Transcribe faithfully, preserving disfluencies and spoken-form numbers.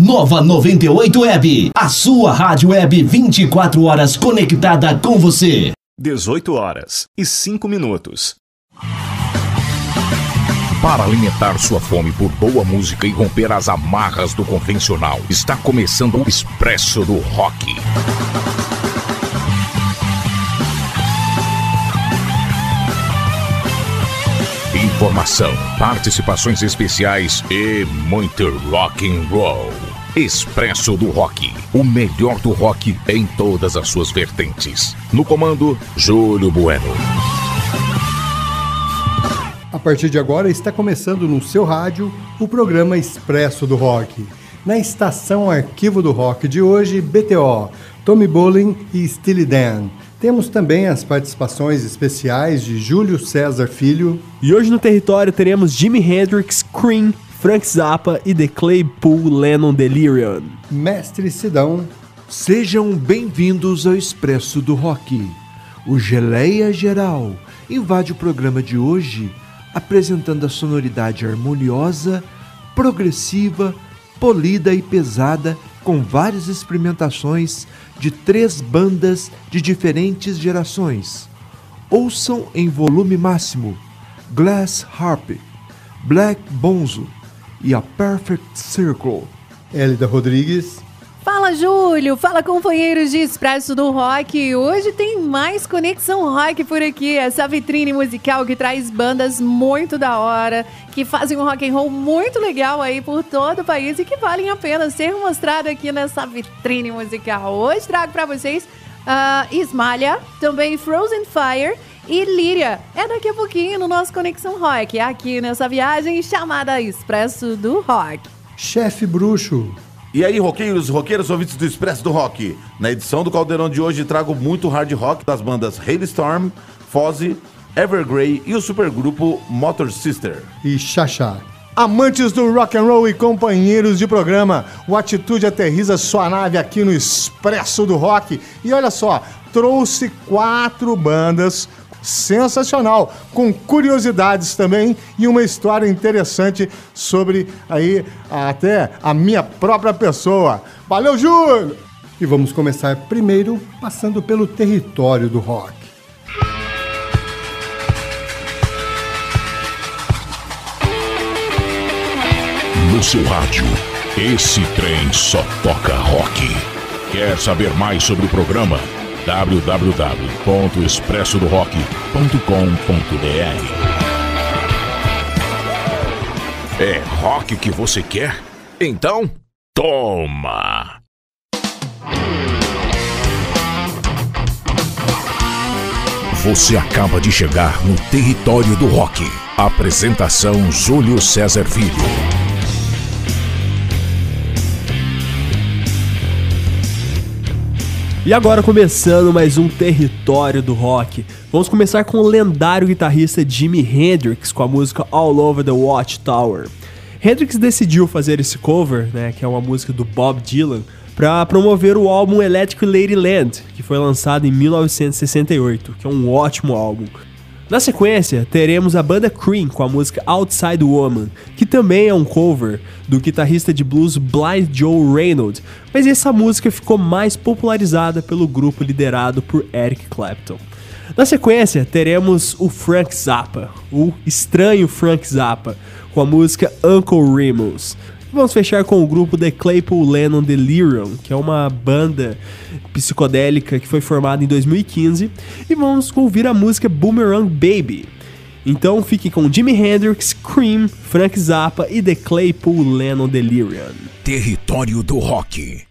Nova noventa e oito Web, a sua rádio web vinte e quatro horas conectada com você. dezoito horas e cinco minutos. Para alimentar sua fome por boa música e romper as amarras do convencional, está começando o Expresso do Rock. Informação, participações especiais e muito rock and roll. Expresso do Rock, o melhor do rock em todas as suas vertentes. No comando, Júlio Bueno. A partir de agora está começando no seu rádio o programa Expresso do Rock. Na estação Arquivo do Rock de hoje, B T O, Tommy Bolin e Steely Dan. Temos também as participações especiais de Júlio César Filho. E hoje no território teremos Jimi Hendrix, Cream, Frank Zappa e The Claypool Lennon Delirium. Mestre Sidão. Sejam bem-vindos ao Expresso do Rock. O Geleia Geral invade o programa de hoje apresentando a sonoridade harmoniosa, progressiva, polida e pesada, com várias experimentações de três bandas de diferentes gerações. Ouçam em volume máximo Glass Harp, Black Bonzo e a Perfect Circle. Hélida Rodrigues. Fala, Júlio! Fala, companheiros de Expresso do Rock! Hoje tem mais Conexão Rock por aqui, essa vitrine musical que traz bandas muito da hora, que fazem um rock and roll muito legal aí por todo o país e que valem a pena ser mostrado aqui nessa vitrine musical. Hoje trago pra vocês uh, Ismalha, também Frozen Fire e Líria. É daqui a pouquinho no nosso Conexão Rock, aqui nessa viagem chamada Expresso do Rock. Chefe Bruxo. E aí, roqueiros e roqueiras, ouvintes do Expresso do Rock. Na edição do Caldeirão de hoje trago muito hard rock das bandas Hailstorm, Fozzy, Evergrey e o supergrupo Motor Sister. E Xaxá. Amantes do rock and roll e companheiros de programa, o Atitude aterriza sua nave aqui no Expresso do Rock. E olha só, trouxe quatro bandas sensacional, com curiosidades também e uma história interessante sobre aí até a minha própria pessoa. Valeu, Júlio! E vamos começar primeiro passando pelo território do rock. No seu rádio, esse trem só toca rock. Quer saber mais sobre o programa? w w w ponto expresso do rock ponto com ponto b r. É rock que você quer? Então, toma! Você acaba de chegar no território do rock. Apresentação Júlio César Filho. E agora começando mais um território do rock. Vamos começar com o lendário guitarrista Jimi Hendrix com a música All Over the Watchtower. Hendrix decidiu fazer esse cover, né, que é uma música do Bob Dylan, para promover o álbum Electric Ladyland, que foi lançado em mil novecentos e sessenta e oito, que é um ótimo álbum. Na sequência, teremos a banda Cream com a música Outside Woman, que também é um cover do guitarrista de blues Blind Joe Reynolds, mas essa música ficou mais popularizada pelo grupo liderado por Eric Clapton. Na sequência, teremos o Frank Zappa, o estranho Frank Zappa, com a música Uncle Remus. Vamos fechar com o grupo The Claypool Lennon Delirium, que é uma banda psicodélica que foi formada em dois mil e quinze, e vamos ouvir a música Boomerang Baby. Então fique com Jimi Hendrix, Cream, Frank Zappa e The Claypool Lennon Delirium. Território do Rock.